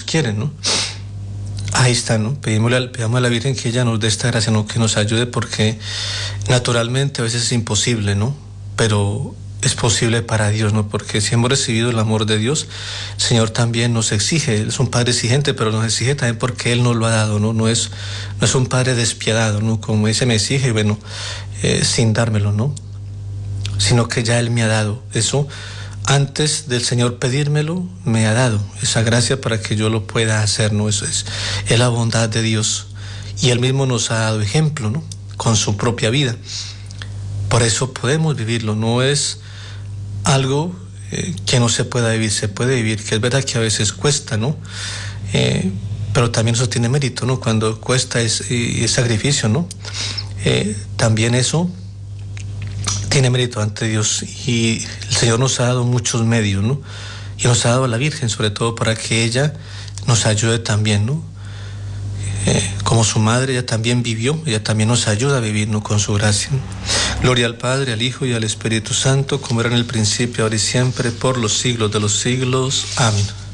quiere, ¿no? Ahí está, ¿no? Pedimos a la Virgen que ella nos dé esta gracia, ¿no? Que nos ayude, porque naturalmente a veces es imposible, ¿no? Pero es posible para Dios, ¿no? Porque si hemos recibido el amor de Dios, el Señor también nos exige. Él es un Padre exigente, pero nos exige también porque Él nos lo ha dado, ¿no? No es un Padre despiadado, ¿no? Como dice, me exige, bueno, sin dármelo, ¿no? Sino que ya Él me ha dado eso. Antes del Señor pedírmelo, me ha dado esa gracia para que yo lo pueda hacer, ¿no? Eso es la bondad de Dios. Y Él mismo nos ha dado ejemplo, ¿no? Con su propia vida. Por eso podemos vivirlo. No es algo que no se pueda vivir, se puede vivir, que es verdad que a veces cuesta, ¿no? Pero también eso tiene mérito, ¿no? Cuando cuesta es sacrificio, ¿no? También eso tiene mérito ante Dios, y el Señor nos ha dado muchos medios, ¿no? Y nos ha dado a la Virgen, sobre todo para que ella nos ayude también, ¿no? Como su madre, ella también vivió, ella también nos ayuda a vivir, ¿no? Con su gracia, ¿no? Gloria al Padre, al Hijo y al Espíritu Santo, como era en el principio, ahora y siempre, por los siglos de los siglos. Amén.